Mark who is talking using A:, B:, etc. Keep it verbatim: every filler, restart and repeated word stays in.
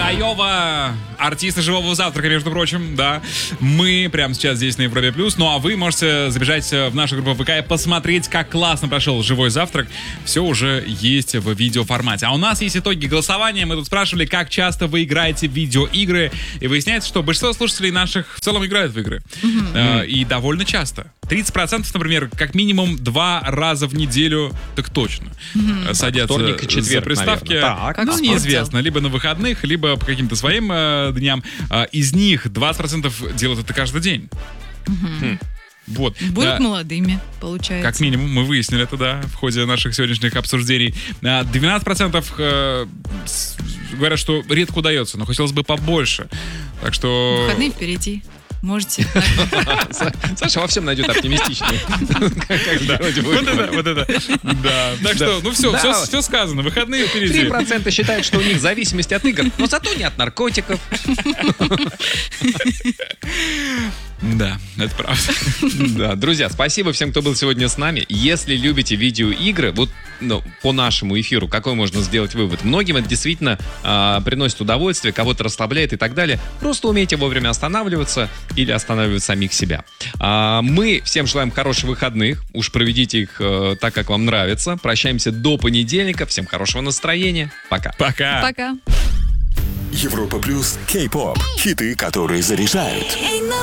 A: Айова, артисты живого завтрака, между прочим, да. Мы прямо сейчас здесь на Европе Плюс. Ну а вы можете забежать в нашу группу ВК и посмотреть, как классно прошел живой завтрак. Все уже есть в видеоформате. А у нас есть итоги голосования. Мы тут спрашивали, как часто вы играете в видеоигры. И выясняется, что большинство слушателей наших в целом играют в игры. Mm-hmm. Э, и довольно часто. тридцать процентов, например, как минимум два раза в неделю, так точно. Mm-hmm. Садятся
B: вторник и четверг,
A: за приставки.
B: Так,
A: ну, неизвестно. Либо на выходных, либо по каким-то своим э, дням. Э, из них двадцать процентов делают это каждый день.
C: Mm-hmm.
A: Хм. Вот.
C: Будут
A: да.
C: молодыми, получается.
A: Как минимум, мы выяснили это, да, в ходе наших сегодняшних обсуждений. двенадцать процентов э, говорят, что редко удается, но хотелось бы побольше. Так что...
C: Выходные впереди. Можете.
B: Саша во всем найдет оптимистичный.
A: Вот это, вот это. Да. Так что, ну все, все сказано. Выходные впереди.
B: три процента считают, что у них зависимость от игр, но зато не от наркотиков.
A: Да, это правда.
B: Да, друзья, спасибо всем, кто был сегодня с нами. Если любите видеоигры, вот ну, по нашему эфиру, какой можно сделать вывод? Многим это действительно э, приносит удовольствие, кого-то расслабляет и так далее. Просто умейте вовремя останавливаться или останавливать самих себя. А, мы всем желаем хороших выходных. Уж проведите их э, так, как вам нравится. Прощаемся до понедельника. Всем хорошего настроения. Пока.
A: Пока.
C: Пока.
D: Европа Плюс Кей-поп. Хиты, которые заряжают.